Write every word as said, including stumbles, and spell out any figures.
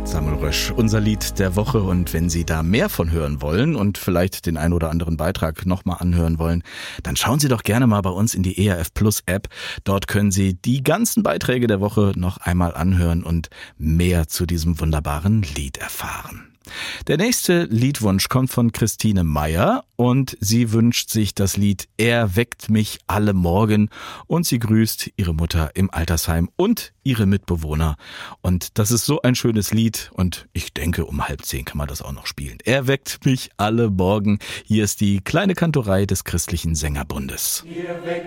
Samuel Rösch, unser Lied der Woche. Und wenn Sie da mehr von hören wollen und vielleicht den ein oder anderen Beitrag nochmal anhören wollen, dann schauen Sie doch gerne mal bei uns in die E R F Plus App. Dort können Sie die ganzen Beiträge der Woche noch einmal anhören und mehr zu diesem wunderbaren Lied erfahren. Der nächste Liedwunsch kommt von Christine Meyer und sie wünscht sich das Lied Er weckt mich alle Morgen und sie grüßt ihre Mutter im Altersheim und ihre Mitbewohner. Und das ist so ein schönes Lied und ich denke, um halb zehn kann man das auch noch spielen. Er weckt mich alle Morgen. Hier ist die kleine Kantorei des Christlichen Sängerbundes.